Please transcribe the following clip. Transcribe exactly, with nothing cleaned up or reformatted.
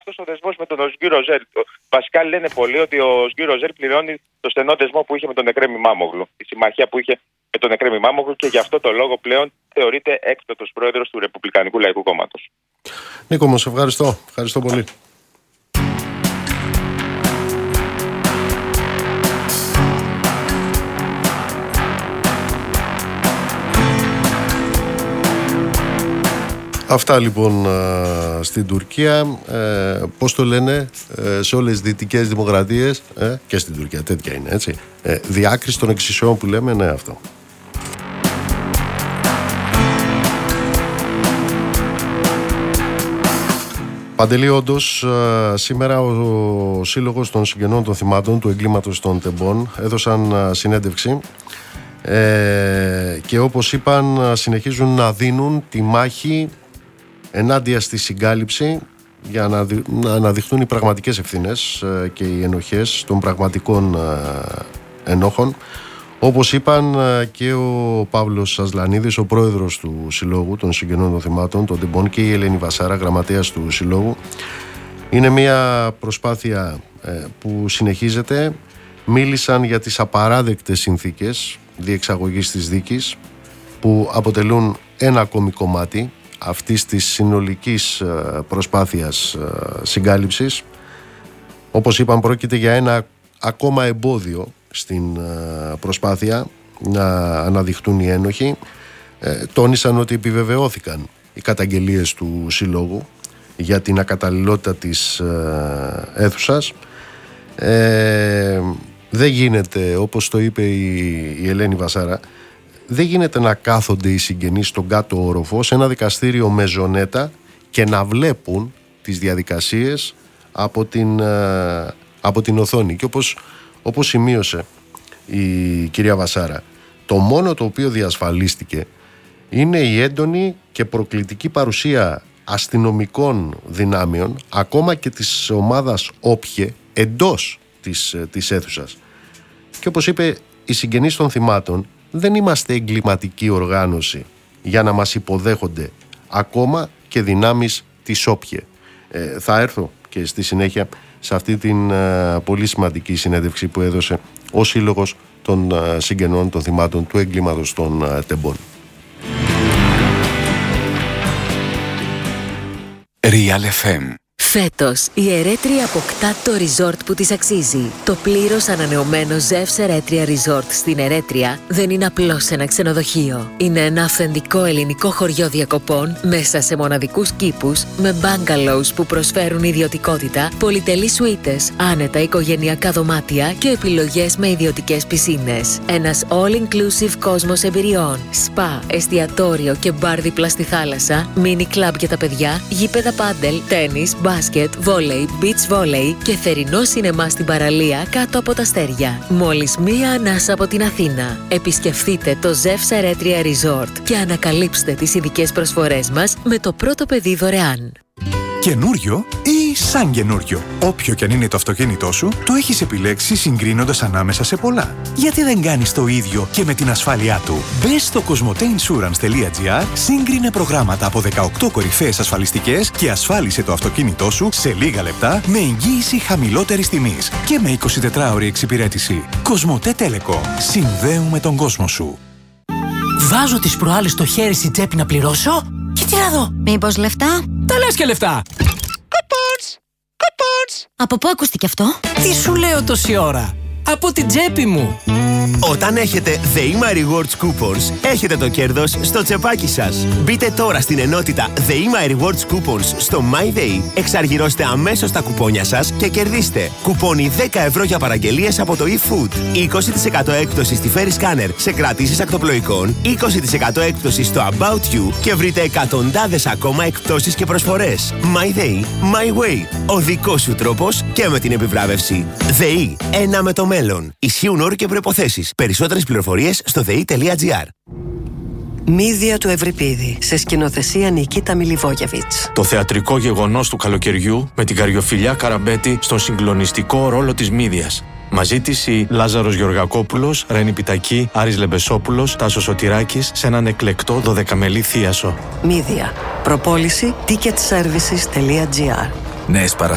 αυτός ο δεσμός με τον Οσγκή Ροζέρ. Βασικά λένε πολλοί ότι ο Οσγκή Ροζέρ πληρώνει το στενό δεσμό που είχε με τον Εκρέμ Ημάμογλου. Η συμμαχία που είχε με τον Εκρέμ Ημάμογλου και γι' αυτό το λόγο πλέον θεωρείται έκτοτος πρόεδρος του Ρεπουμπλικανικού Λαϊκού Κόμματος. Νίκο μου, σε ευχαριστώ. Ευχαριστώ πολύ. Αυτά λοιπόν στην Τουρκία, ε, πώς το λένε, ε, σε όλες τις δυτικές δημοκρατίες, ε, και στην Τουρκία τέτοια είναι, έτσι, ε, διάκριση των εξισιών που λέμε, ναι, αυτό. Παντελή, όντως, σήμερα ο Σύλλογος των Συγγενών των Θυμάτων του Εγκλήματος των Τεμπών έδωσαν συνέντευξη ε, και όπως είπαν συνεχίζουν να δίνουν τη μάχη ενάντια στη συγκάλυψη για να, να αναδειχθούν οι πραγματικές ευθύνες και οι ενοχές των πραγματικών ενόχων. Όπως είπαν και ο Παύλος Ασλανίδης, ο πρόεδρος του Συλλόγου των Συγγενών των Θυμάτων των Τεμπών, και η Ελένη Βασάρα, γραμματέας του Συλλόγου, είναι μια προσπάθεια που συνεχίζεται. Μίλησαν για τις απαράδεκτες συνθήκες διεξαγωγής της δίκης που αποτελούν ένα ακόμη κομμάτι αυτής της συνολικής προσπάθειας συγκάλυψης. Όπως είπαν, πρόκειται για ένα ακόμα εμπόδιο στην προσπάθεια να αναδειχτούν οι ένοχοι. Ε, τόνισαν ότι επιβεβαιώθηκαν οι καταγγελίες του Συλλόγου για την ακαταλληλότητα της ε, αίθουσας. Ε, δεν γίνεται, όπως το είπε η, η Ελένη Βασάρα, δεν γίνεται να κάθονται οι συγγενείς στον κάτω όροφο σε ένα δικαστήριο με ζωνέτα και να βλέπουν τις διαδικασίες από την, ε, από την οθόνη. Και όπως Όπως σημείωσε η κυρία Βασάρα, το μόνο το οποίο διασφαλίστηκε είναι η έντονη και προκλητική παρουσία αστυνομικών δυνάμεων, ακόμα και της ομάδας όπιε, εντός της, της αίθουσας. Και όπως είπε, οι συγγενείς των θυμάτων δεν είμαστε εγκληματική οργάνωση για να μας υποδέχονται ακόμα και δυνάμεις της όπιε. Ε, θα έρθω και στη συνέχεια σε αυτή την uh, πολύ σημαντική συνέντευξη που έδωσε ο Σύλλογος των uh, Συγγενών των Θυμάτων του Εγκλήματος των uh, Τεμπών. Real εφ εμ. Φέτος, η Ερέτρια αποκτά το resort που της αξίζει. Το πλήρως ανανεωμένο Ζεύς Ερέτρια Resort στην Ερέτρια δεν είναι απλώς ένα ξενοδοχείο. Είναι ένα αυθεντικό ελληνικό χωριό διακοπών μέσα σε μοναδικούς κήπους, με bungalows που προσφέρουν ιδιωτικότητα, πολυτελείς σουίτες, άνετα οικογενειακά δωμάτια και επιλογές με ιδιωτικές πισίνες. Ένας all-inclusive κόσμος εμπειριών, σπα, εστιατόριο και μπαρ δίπλα στη θάλασσα, mini club για τα παιδιά, γήπεδα πάντελ, τένις, μπάσκετ, βόλεϊ, beach volley και θερινό σινεμά στην παραλία κάτω από τα αστέρια. Μόλις μία ανάσα από την Αθήνα. Επισκεφθείτε το Ζεύς Ερέτρια Resort και ανακαλύψτε τις ειδικές προσφορές μας με το πρώτο παιδί δωρεάν. Καινούριο ή σαν καινούριο. Όποιο κι αν είναι το αυτοκίνητό σου, το έχεις επιλέξει συγκρίνοντας ανάμεσα σε πολλά. Γιατί δεν κάνεις το ίδιο και με την ασφάλειά του? Μπες στο κοσμοτέινσουρανς τελεία τζι άρ, σύγκρινε προγράμματα από δεκαοκτώ κορυφαίες ασφαλιστικές και ασφάλισε το αυτοκίνητό σου σε λίγα λεπτά με εγγύηση χαμηλότερης τιμής και με εικοσιτετράωρη εξυπηρέτηση. Κοσμοτέ Telecom. Συνδέουμε τον κόσμο σου. Βάζω τις προάλλες το χέρι στην τσέπη να πληρώσω και τι να δω. Μήπως λεφτά? Τα λες και λεφτά. Coupons! Coupons! Από πού ακούστηκε αυτό? Τι σου λέω τόση ώρα? Από την τσέπη μου. Όταν έχετε The Ima Rewards Coupons, έχετε το κέρδος στο τσεπάκι σας. Μπείτε τώρα στην ενότητα The Ima Rewards Coupons στο MyDay, εξαργυρώστε αμέσως τα κουπόνια σας και κερδίστε κουπόνι δέκα ευρώ για παραγγελίες από το eFood, είκοσι τοις εκατό έκπτωση στη Ferry Scanner σε κρατήσεις ακτοπλοϊκών, είκοσι τοις εκατό έκπτωση στο About You και βρείτε εκατοντάδες ακόμα εκπτώσεις και προσφορές. MyDay, My Way, ο δικός σου τρόπος και με την επιβράβευση. ΔΕΗ, ένα με το μέλλον. Ισχύουν όροι και προϋποθέσεις. Περισσότερες πληροφορίες στο δε ι τελεία τζι άρ. Μύδια του Ευρυπίδη, σε σκηνοθεσία Νικίτα Μιλιβόγεβιτς. Το θεατρικό γεγονός του καλοκαιριού με την Καριοφιλιά Καραμπέτη στον συγκλονιστικό ρόλο της Μύδιας. Μαζί της η Λάζαρος Γεωργακόπουλος, Ρένη Πιτακή, Άρης Λεμπεσόπουλος, Τάσος Σωτηράκης σε έναν εκλεκτό δωδεκαμελή θίασο. Μύδια. Προπόληση ticket services τελεία τζι άρ. Νέες παραστάσεις.